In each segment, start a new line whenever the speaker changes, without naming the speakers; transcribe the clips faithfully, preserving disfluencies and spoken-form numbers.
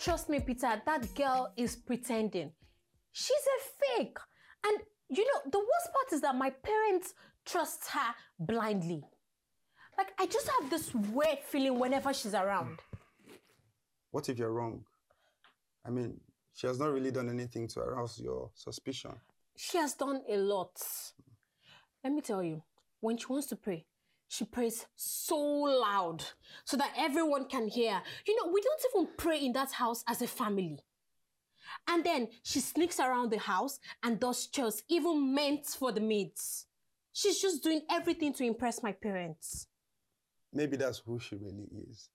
Trust me, Peter, that girl is pretending. She's a fake. And you know, the worst part is that my parents trust her blindly. Like, I just have this weird feeling whenever she's around.
What if you're wrong? I mean, she has not really done anything to arouse your suspicion.
She has done a lot. Let me tell you, when she wants to pray, she prays so loud so that everyone can hear. You know, we don't even pray in that house as a family. And then she sneaks around the house and does chores even meant for the maids. She's just doing everything to impress my parents.
Maybe that's who she really is.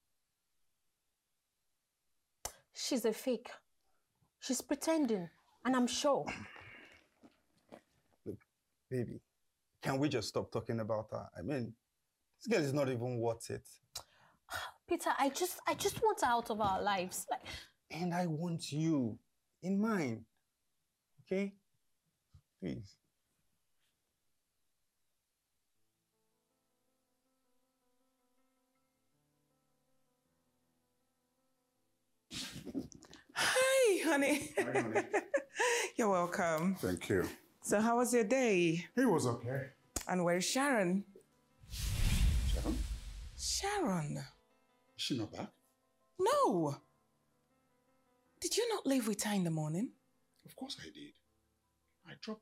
She's a fake. She's pretending, and I'm sure.
Look, baby, can we just stop talking about her? I mean, this girl is not even worth it.
Peter, I just I just want her out of our lives. Like,
and I want you in mine. Okay? Please.
Hi, honey.
Hi, honey.
You're welcome.
Thank you.
So how was your day?
It was okay.
And where's Sharon?
Sharon?
Sharon?
Is she not back?
No. Did you not leave with her in the morning?
Of course I did. I dropped